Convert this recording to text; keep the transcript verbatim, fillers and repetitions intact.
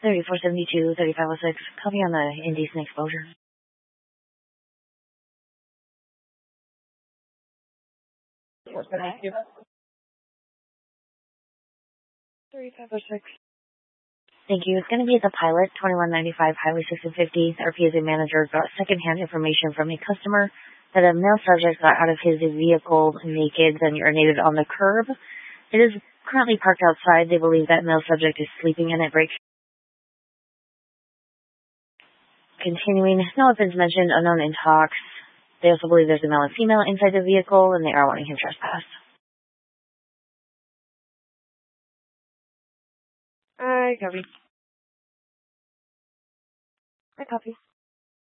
thirty-four seventy-two, thirty-five oh six. Copy on the indecent exposure. Thank you. thirty-five oh six. Thank you. It's going to be at the Pilot, twenty-one ninety-five Highway six and fifty. Our P S A manager got secondhand information from a customer that a male subject got out of his vehicle naked and urinated on the curb. It is currently parked outside. They believe that male subject is sleeping in it. Break. Continuing, no weapons mentioned, unknown in talks. They also believe there's a male and female inside the vehicle, and they are wanting him trespassed. I copy. I copy.